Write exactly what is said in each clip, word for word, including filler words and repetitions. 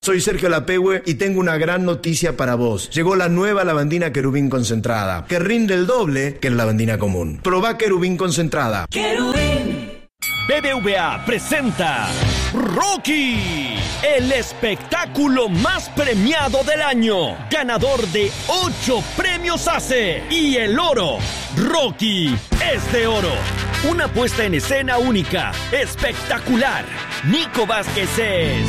Soy Sergio Lapehue y tengo una gran noticia para vos. Llegó la nueva lavandina Querubín concentrada, que rinde el doble que la lavandina común. Probá Querubín concentrada. Querubín. B B V A presenta Rocky, el espectáculo más premiado del año, ganador de ocho premios A C E y el oro. Rocky es de oro. Una puesta en escena única, espectacular. Nico Vázquez es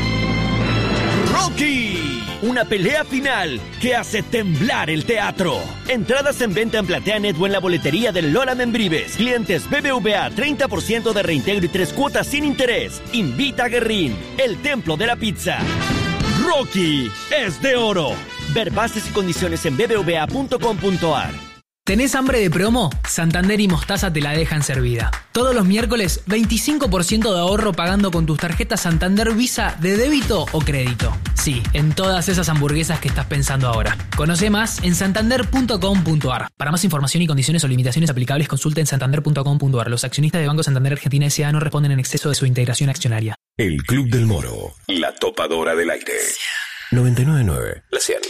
Rocky, una pelea final que hace temblar el teatro. Entradas en venta en PlateaNet o en la boletería del Lola Membrives. Clientes B B V A, treinta por ciento de reintegro y tres cuotas sin interés. Invita a Guerrín, el templo de la pizza. Rocky es de oro. Ver bases y condiciones en b b v a punto com punto a r. ¿Tenés hambre de promo? Santander y Mostaza te la dejan servida. Todos los miércoles, veinticinco por ciento de ahorro pagando con tus tarjetas Santander Visa de débito o crédito. Sí, en todas esas hamburguesas que estás pensando ahora. Conoce más en santander punto com punto a r. Para más información y condiciones o limitaciones aplicables, consulta en santander punto com punto a r. Los accionistas de Banco Santander Argentina S A no responden en exceso de su integración accionaria. El Club del Moro, la topadora del aire. noventa y nueve punto nueve, la cien.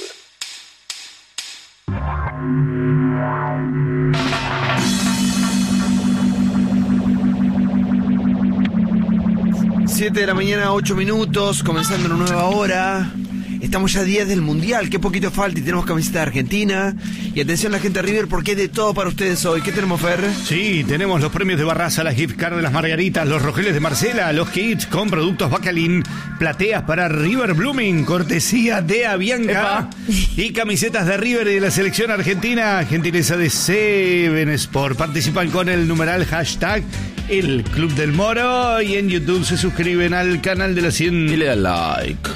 siete de la mañana, ocho minutos, comenzando una nueva hora. Estamos ya a días del Mundial, qué poquito falta y tenemos camiseta de Argentina. Y atención la gente de River porque hay de todo para ustedes hoy. ¿Qué tenemos, Fer? Sí, tenemos los premios de Barraza, las gift cards de las Margaritas, los rogeles de Marcela, los kits con productos Bacalín, plateas para River Blooming, cortesía de Avianca. Y camisetas de River y de la selección argentina, gentileza de Seven Sport. Participan con el numeral hashtag El Club del Moro y en YouTube se suscriben al canal de la cien y le dan like.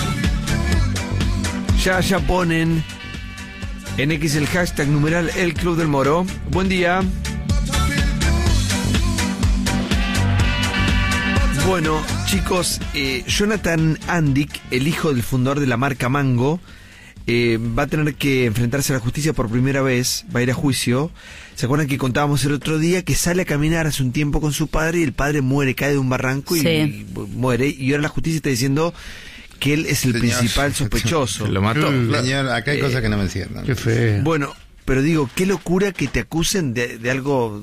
Ya, ya ponen en X el hashtag numeral El Club del Moro. Buen día. Bueno, chicos, eh, Jonathan Andic, el hijo del fundador de la marca Mango, eh, va a tener que enfrentarse a la justicia por primera vez, va a ir a juicio. ¿Se acuerdan que contábamos el otro día que sale a caminar hace un tiempo con su padre y el padre muere, cae de un barranco y, sí. y muere? Y ahora la justicia está diciendo que él es el señor principal sospechoso. Lo mató. Señor, acá hay eh, cosas que no me encierran. Qué feo. Bueno, pero digo, qué locura que te acusen de, de algo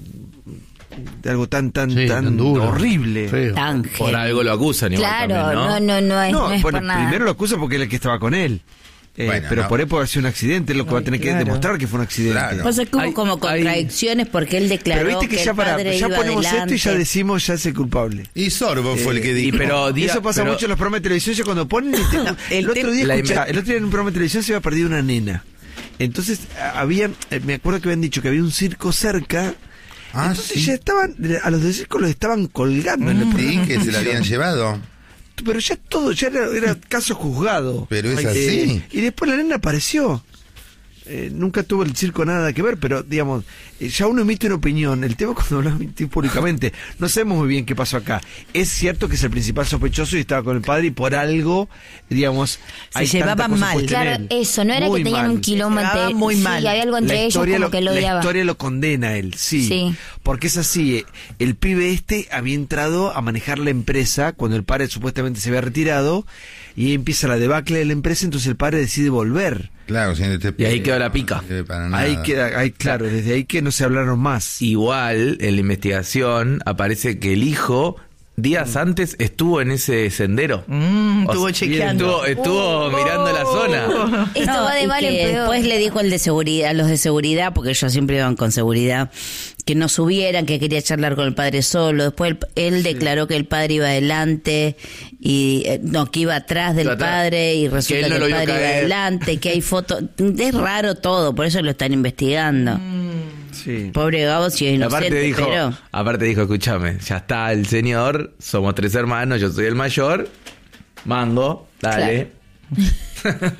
de algo tan tan sí, tan, tan duro, horrible. Feo. Tan por algo lo acusan igual claro, también, ¿no? no, no, no es, no, no es bueno, por nada. Primero lo acusan porque él es el que estaba con él. Eh, bueno, pero no. por ahí puede ser un accidente, es lo que Ay, va a tener claro. que demostrar que fue un accidente. Claro. Pasa que hubo hay, como contradicciones hay... porque él declaró pero viste que, que ya, el para, padre ya iba ponemos adelante. esto y ya decimos ya es el culpable. Y Sorbo eh, fue el que dijo. Y, pero, diga, eso pasa pero... mucho en los programas de televisión, ya cuando ponen el, no, el, el otro día escuchá, el otro día en un programa de televisión se había perdido una nena. Entonces había, me acuerdo que habían dicho que había un circo cerca. Ah, entonces ¿sí? ya estaban, a los del circo los estaban colgando. Mm, en el sí, que se la habían llevado. Pero ya todo, ya era, era caso juzgado. Pero es eh, así. Y después la nena apareció. Eh, nunca tuvo el circo nada que ver, pero digamos, eh, ya uno emite una opinión. El tema cuando lo emite públicamente, no sabemos muy bien qué pasó acá. Es cierto que es el principal sospechoso y estaba con el padre y por algo, digamos, se hay llevaban mal. Claro, eso, no era muy que tenían mal. Un quilombo entre muy sí, mal. Había algo entre ellos como lo, que lo odiaba. La historia lo condena a él, sí, sí. Porque es así, eh, el pibe este había entrado a manejar la empresa cuando el padre supuestamente se había retirado y ahí empieza la debacle de la empresa, entonces el padre decide volver. Claro, si este y ahí quedó la pica. Ahí queda, ahí, claro, desde ahí que no se hablaron más. Igual, en la investigación aparece que el hijo días mm. antes estuvo en ese sendero. Mm, estuvo sea, chequeando. Estuvo, estuvo oh, mirando la zona. Esto no, va de mal en peor. Después le dijo el de seguridad, los de seguridad, porque ellos siempre iban con seguridad, que no subieran, que quería charlar con el padre solo. Después él, él declaró sí. que el padre iba adelante y eh, no, que iba atrás del iba padre atrás. Y resulta que, no que el padre iba adelante, que hay fotos. Es raro todo, por eso lo están investigando. Mm. Sí. Pobre Gabo, si es inocente, aparte dijo, pero... aparte dijo, escúchame, ya está el señor, somos tres hermanos, yo soy el mayor, Mango, dale. Claro.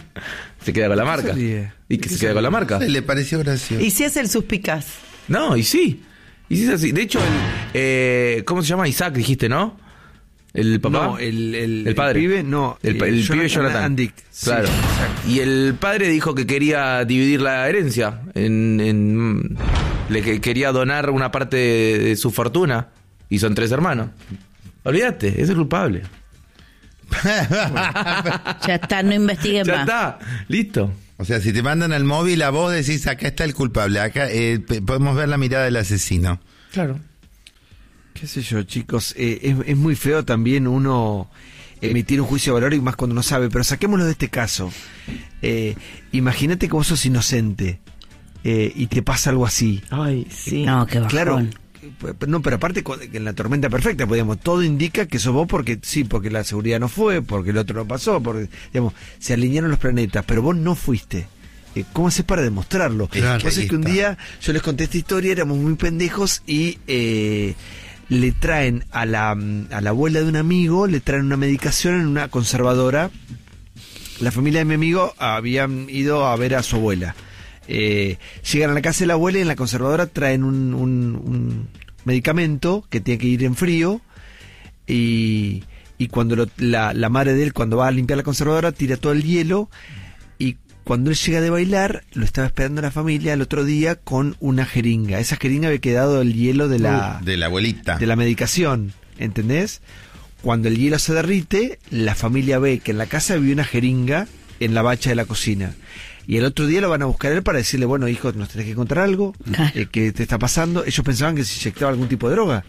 Se queda con la marca. ¿Y que se queda con la marca? Le pareció gracioso. ¿Y si es el suspicaz? No, y sí. Y sí es así. De hecho, el, eh, ¿cómo se llama? Isaac, dijiste, ¿no? ¿El papá? No, el, el, el padre. El pibe, no. El, el, el Jonathan pibe Jonathan. Andic. Claro. Sí, y el padre dijo que quería dividir la herencia. En, en, le que quería donar una parte de, de su fortuna. Y son tres hermanos. Olvídate, es el culpable. Ya está, no investiguen Ya más. está, listo. O sea, si te mandan al móvil, a vos decís, acá está el culpable, acá eh, p- podemos ver la mirada del asesino. Claro. Qué sé yo, chicos, eh, es, es muy feo también uno emitir un juicio de valor y más cuando no sabe, pero saquémoslo de este caso. Eh, imagínate que vos sos inocente eh, y te pasa algo así. Ay, sí. No, qué bajón. Claro, no, pero aparte con- en la tormenta perfecta, pues, digamos, todo indica que sos vos porque sí, porque la seguridad no fue, porque el otro no pasó, porque digamos, se alinearon los planetas, pero vos no fuiste. Eh, ¿Cómo haces para demostrarlo? Claro, Vos es ahí que un está. día yo les conté esta historia, éramos muy pendejos y eh, le traen a la, a la abuela de un amigo, le traen una medicación en una conservadora. La familia de mi amigo habían ido a ver a su abuela. Eh, llegan a la casa de la abuela y en la conservadora traen un, un, un medicamento que tiene que ir en frío y, y cuando lo- la, la madre de él, cuando va a limpiar la conservadora, tira todo el hielo y cuando él llega de bailar, lo estaba esperando la familia el otro día con una jeringa. Esa jeringa había quedado el hielo de la, Uh, de la abuelita. de la medicación, ¿entendés? Cuando el hielo se derrite, la familia ve que en la casa había una jeringa en la bacha de la cocina. Y el otro día lo van a buscar a él para decirle, bueno, hijo, nos tenés que contar algo, eh, ¿qué te está pasando? Ellos pensaban que se inyectaba algún tipo de droga.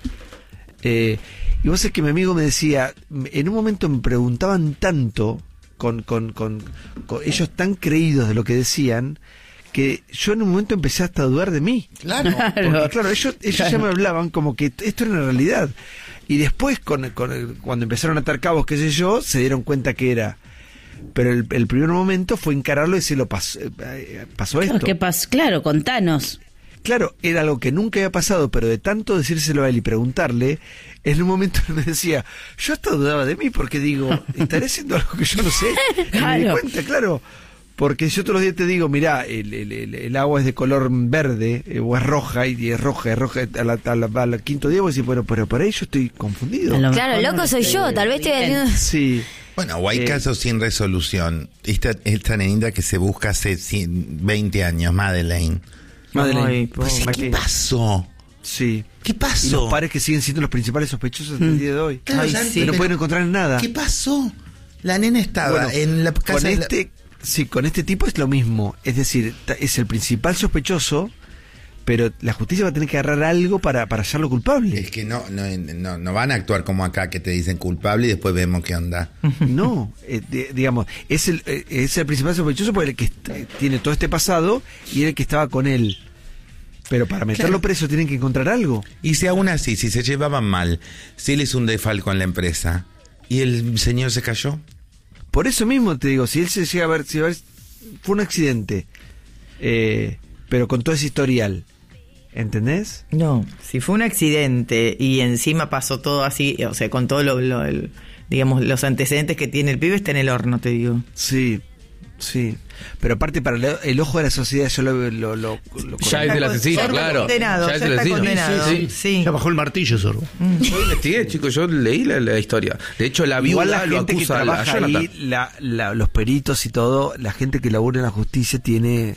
Eh, y vos es que mi amigo me decía, en un momento me preguntaban tanto, con, con, con, con ellos tan creídos de lo que decían, que yo en un momento empecé hasta a dudar de mí. Claro. Porque, claro, ellos, ellos ya me hablaban como que esto era una realidad. Y después, con, con el- cuando empezaron a atar cabos, qué sé yo, se dieron cuenta que era. Pero el, el primer momento fue encararlo y decirlo, pasó, eh, pasó Claro, esto. ¿qué pas- claro, contanos. Claro, era algo que nunca había pasado, pero de tanto decírselo a él y preguntarle, en un momento él me decía, yo hasta dudaba de mí porque digo, estaré haciendo algo que yo no sé. Y me di Claro. cuenta, claro. Porque yo todos los días te digo, mirá, el, el, el, el agua es de color verde, eh, o es roja, y es roja, es roja, a la, a la- al quinto día vos decís, bueno, pero por ahí yo estoy confundido. A lo Claro, mejor loco no soy estoy yo, tal vez estoy bien. haciendo... Sí. Bueno, o hay Eh, casos sin resolución. Esta, esta nenita que se busca hace cien, veinte años, Madeleine. Madeleine. Ay, Pues, pobre. ¿qué pasó? Sí. ¿Qué Y pasó? los padres que siguen siendo los principales sospechosos hasta el día de hoy. Claro, Ay, ya- sí. Que no pero- pueden encontrar nada. ¿Qué pasó? La nena estaba Bueno, en la casa con de la- este, sí, con este tipo es lo mismo. Es decir, ta- es el principal sospechoso, pero la justicia va a tener que agarrar algo para, para hallarlo culpable. Es que no, no, no, no van a actuar como acá, que te dicen culpable y después vemos qué onda. No, eh, di- digamos, es el, eh, es el principal sospechoso porque el que est- eh, tiene todo este pasado y el que estaba con él. Pero para meterlo Claro. preso tienen que encontrar algo. Y si aún así, si se llevaban mal, si él es un defalco en la empresa y el señor se cayó. Por eso mismo te digo, si él se llega a ver, si a ver, fue un accidente, eh, pero con todo ese historial, ¿entendés? No, si fue un accidente y encima pasó todo así, o sea, con todo lo, lo- el- digamos, los antecedentes que tiene el pibe, está en el horno, te digo. Sí, sí. Pero aparte para el, el ojo de la sociedad yo lo... lo, lo, lo- Ya es el asesino, Ya está claro. condenado, Ya es ya el está asesino. condenado. Sí, sí. Sí. Ya bajó el martillo, Sorbo. Yo investigué, chicos, yo leí la, la historia. De hecho, la Igual viuda la lo gente que acusa a, a trabaja Jonathan. ahí, la, la- los peritos y todo, la gente que labura en la justicia tiene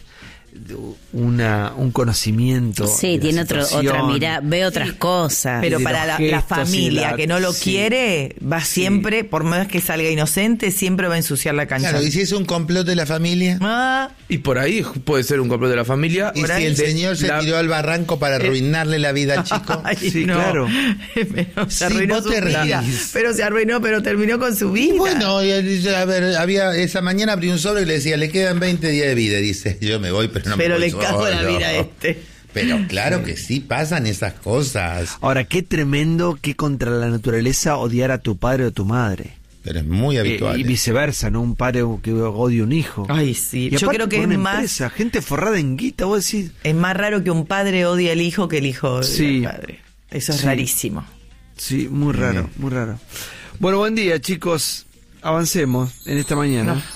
una un conocimiento. Sí, de la tiene otro, situación. otra mirada, ve otras cosas. Pero de para los la, la gestos y familia la- que no lo sí. quiere, va siempre, por más que salga inocente, siempre va a ensuciar la cancha. Claro, y si es un complot de la familia. Ah, Y por ahí puede ser un complot de la familia. Y por si ahí el de- señor se la- tiró al barranco para arruinarle la vida al chico. ay, Sí, no. claro. Pero se Sí, arruinó vos su te vida. reís. Pero se arruinó, pero terminó con su vida. Y bueno, y él- a ver, había esa mañana abrí un sobre y le decía, le quedan veinte días de vida. Dice, yo me voy, pero no pero me le voy cago la solo. vida a este. Pero claro que sí pasan esas cosas. Ahora, qué tremendo que contra la naturaleza odiar a tu padre o tu madre. Pero es muy Eh, habitual. y viceversa, ¿no? Un padre que odia un hijo. Ay, sí. Y Yo aparte creo que por es una más, empresa, gente forrada en guita, vos decís. es más raro que un padre odie al hijo que el hijo odie Sí. al padre. Eso es Sí. rarísimo. Sí, muy raro, muy raro. Bueno, buen día, chicos. Avancemos en esta mañana.